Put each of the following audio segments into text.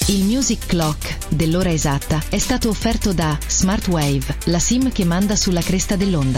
Il Music Clock dell'ora esatta è stato offerto da Smart Wave, la SIM che manda sulla cresta dell'onda.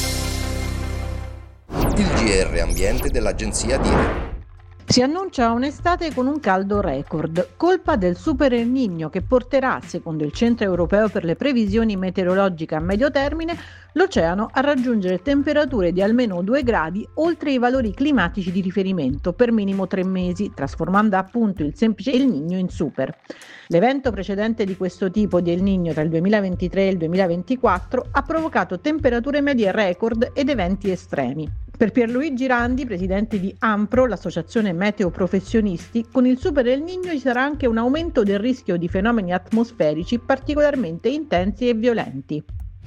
Il GR Ambiente dell'agenzia DIRE. Si annuncia un'estate con un caldo record, colpa del Super El Niño che porterà, secondo il Centro Europeo per le Previsioni Meteorologiche a medio termine, l'oceano a raggiungere temperature di almeno 2 gradi oltre i valori climatici di riferimento per minimo 3 mesi, trasformando appunto il semplice El Niño in super. L'evento precedente di questo tipo di El Niño tra il 2023 e il 2024 ha provocato temperature medie record ed eventi estremi. Per Pierluigi Randi, presidente di AMPRO, l'associazione Meteo Professionisti, con il Super El Niño ci sarà anche un aumento del rischio di fenomeni atmosferici particolarmente intensi e violenti.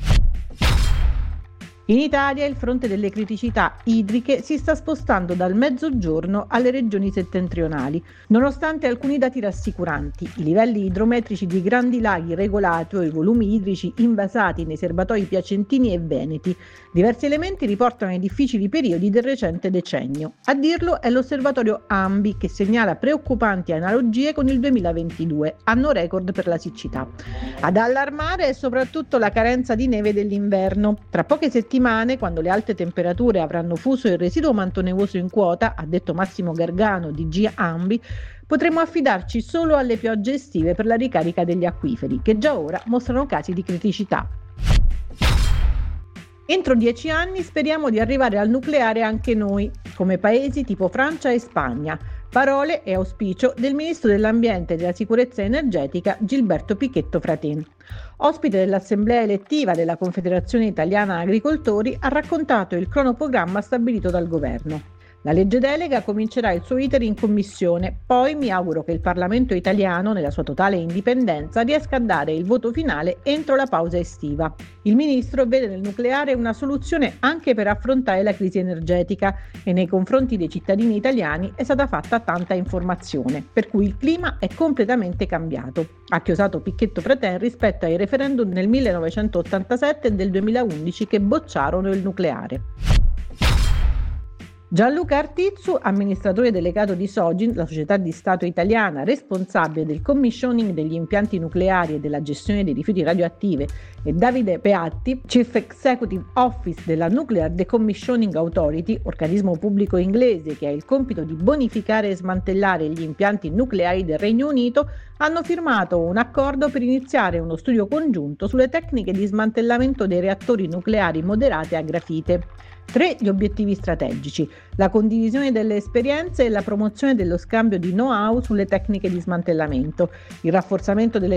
In Italia il fronte delle criticità idriche si sta spostando dal mezzogiorno alle regioni settentrionali, nonostante alcuni dati rassicuranti, i livelli idrometrici di grandi laghi regolati o i volumi idrici invasati nei serbatoi piacentini e veneti. Diversi elementi riportano i difficili periodi del recente decennio. A dirlo è l'osservatorio AMBI che segnala preoccupanti analogie con il 2022, anno record per la siccità. Ad allarmare è soprattutto la carenza di neve dell'inverno. Tra poche settimane, quando le alte temperature avranno fuso il residuo manto nevoso in quota, ha detto Massimo Gargano di GIA-AMBI, potremo affidarci solo alle piogge estive per la ricarica degli acquiferi, che già ora mostrano casi di criticità. Entro 10 anni speriamo di arrivare al nucleare anche noi, come paesi tipo Francia e Spagna. Parole e auspicio del ministro dell'Ambiente e della Sicurezza Energetica Gilberto Pichetto Fratin. Ospite dell'assemblea elettiva della Confederazione Italiana Agricoltori, ha raccontato il cronoprogramma stabilito dal governo. La legge delega comincerà il suo iter in commissione, poi mi auguro che il Parlamento italiano, nella sua totale indipendenza, riesca a dare il voto finale entro la pausa estiva. Il ministro vede nel nucleare una soluzione anche per affrontare la crisi energetica e nei confronti dei cittadini italiani è stata fatta tanta informazione, per cui il clima è completamente cambiato, ha chiosato Pichetto Fratin rispetto ai referendum del 1987 e del 2011 che bocciarono il nucleare. Gianluca Artizzu, amministratore delegato di Sogin, la società di Stato italiana responsabile del commissioning degli impianti nucleari e della gestione dei rifiuti radioattivi, e Davide Peatti, Chief Executive Office della Nuclear Decommissioning Authority, organismo pubblico inglese che ha il compito di bonificare e smantellare gli impianti nucleari del Regno Unito, hanno firmato un accordo per iniziare uno studio congiunto sulle tecniche di smantellamento dei reattori nucleari moderati a grafite. 3 gli obiettivi strategici: la condivisione delle esperienze e la promozione dello scambio di know-how sulle tecniche di smantellamento, il rafforzamento delle